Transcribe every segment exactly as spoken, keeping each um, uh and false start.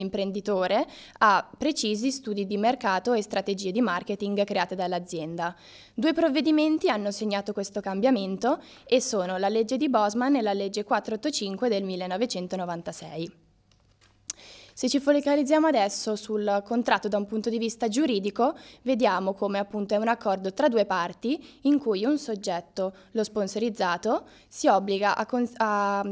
imprenditore a precisi studi di mercato e strategie di marketing create dall'azienda. Due provvedimenti hanno segnato questo cambiamento e sono la legge di Bosman e la legge quattrocentottantacinque del millenovecentonovantasei. Se ci focalizziamo adesso sul contratto da un punto di vista giuridico, vediamo come appunto è un accordo tra due parti in cui un soggetto, lo sponsorizzato, si obbliga a, cons- a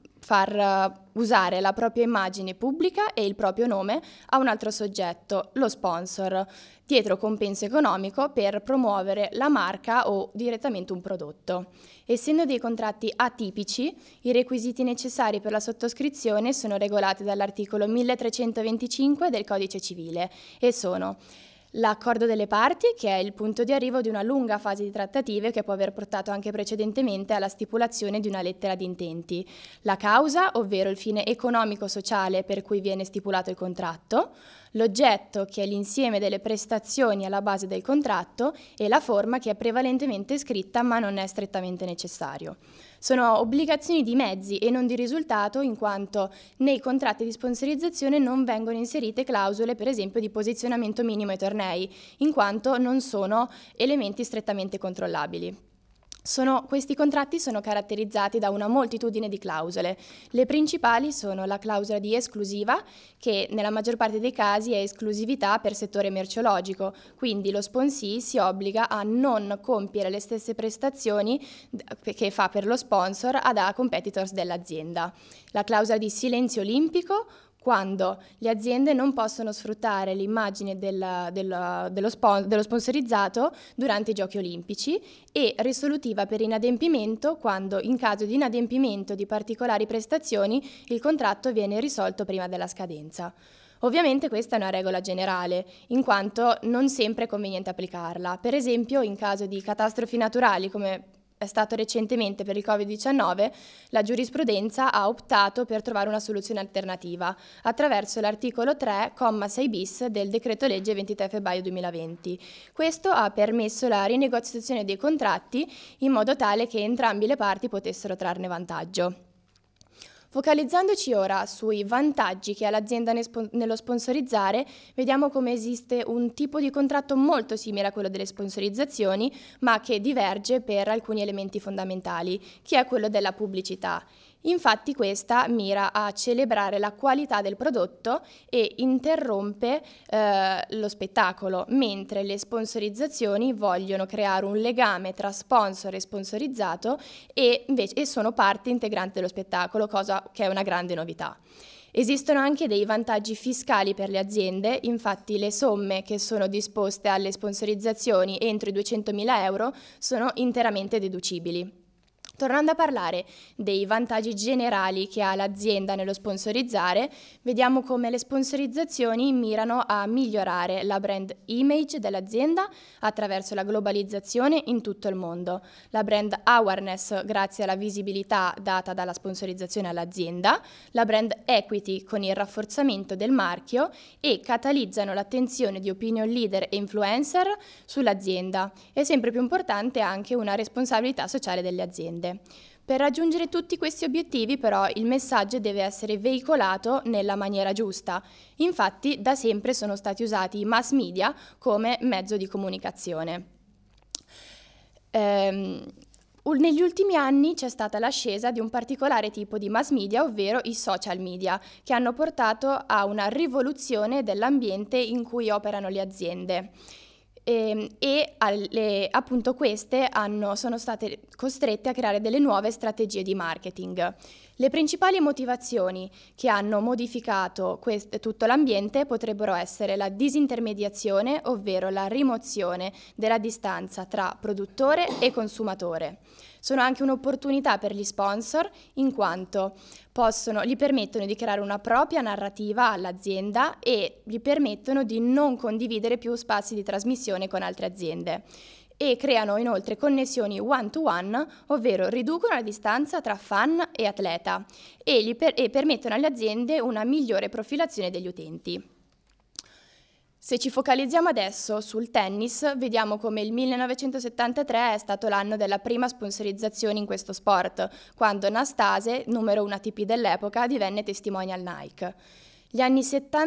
far usare la propria immagine pubblica e il proprio nome a un altro soggetto, lo sponsor, dietro compenso economico per promuovere la marca o direttamente un prodotto. Essendo dei contratti atipici, i requisiti necessari per la sottoscrizione sono regolati dall'articolo milletrecentoventicinque del Codice Civile e sono l'accordo delle parti, che è il punto di arrivo di una lunga fase di trattative che può aver portato anche precedentemente alla stipulazione di una lettera di intenti, la causa, ovvero il fine economico-sociale per cui viene stipulato il contratto, l'oggetto, che è l'insieme delle prestazioni alla base del contratto, e la forma, che è prevalentemente scritta ma non è strettamente necessario. Sono obbligazioni di mezzi e non di risultato, in quanto nei contratti di sponsorizzazione non vengono inserite clausole, per esempio, di posizionamento minimo ai tornei, in quanto non sono elementi strettamente controllabili. Sono, questi contratti sono caratterizzati da una moltitudine di clausole. Le principali sono la clausola di esclusiva, che nella maggior parte dei casi è esclusività per settore merceologico, quindi lo sponsee si obbliga a non compiere le stesse prestazioni che fa per lo sponsor ad competitors dell'azienda. La clausola di silenzio olimpico, quando le aziende non possono sfruttare l'immagine del, del, dello, spon- dello sponsorizzato durante i giochi olimpici, e risolutiva per inadempimento, quando in caso di inadempimento di particolari prestazioni il contratto viene risolto prima della scadenza. Ovviamente questa è una regola generale, in quanto non sempre è conveniente applicarla. Per esempio, in caso di catastrofi naturali, come è stato recentemente per il covid diciannove, la giurisprudenza ha optato per trovare una soluzione alternativa attraverso l'articolo tre, comma sei bis del decreto legge ventitré febbraio duemilaventi. Questo ha permesso la rinegoziazione dei contratti in modo tale che entrambe le parti potessero trarne vantaggio. Focalizzandoci ora sui vantaggi che ha l'azienda nello sponsorizzare, vediamo come esiste un tipo di contratto molto simile a quello delle sponsorizzazioni, ma che diverge per alcuni elementi fondamentali, che è quello della pubblicità. Infatti questa mira a celebrare la qualità del prodotto e interrompe eh, lo spettacolo, mentre le sponsorizzazioni vogliono creare un legame tra sponsor e sponsorizzato e, invece, e sono parte integrante dello spettacolo, cosa che è una grande novità. Esistono anche dei vantaggi fiscali per le aziende, infatti le somme che sono disposte alle sponsorizzazioni entro i duecentomila euro sono interamente deducibili. Tornando a parlare dei vantaggi generali che ha l'azienda nello sponsorizzare, vediamo come le sponsorizzazioni mirano a migliorare la brand image dell'azienda attraverso la globalizzazione in tutto il mondo, la brand awareness grazie alla visibilità data dalla sponsorizzazione all'azienda, la brand equity con il rafforzamento del marchio, e catalizzano l'attenzione di opinion leader e influencer sull'azienda. È sempre più importante anche una responsabilità sociale delle aziende. Per raggiungere tutti questi obiettivi, però, il messaggio deve essere veicolato nella maniera giusta. Infatti, da sempre sono stati usati i mass media come mezzo di comunicazione. Ehm, Negli ultimi anni c'è stata l'ascesa di un particolare tipo di mass media, ovvero i social media, che hanno portato a una rivoluzione dell'ambiente in cui operano le aziende. E, e alle, appunto queste hanno, sono state costrette a creare delle nuove strategie di marketing. Le principali motivazioni che hanno modificato quest- tutto l'ambiente potrebbero essere la disintermediazione, ovvero la rimozione della distanza tra produttore e consumatore. Sono anche un'opportunità per gli sponsor, in quanto possono, gli permettono di creare una propria narrativa all'azienda e gli permettono di non condividere più spazi di trasmissione con altre aziende. E creano inoltre connessioni one-to-one, ovvero riducono la distanza tra fan e atleta e, gli per- e permettono alle aziende una migliore profilazione degli utenti. Se ci focalizziamo adesso sul tennis, vediamo come il millenovecentosettantatré è stato l'anno della prima sponsorizzazione in questo sport, quando Nastase, numero uno A T P dell'epoca, divenne testimonial Nike. Gli anni settanta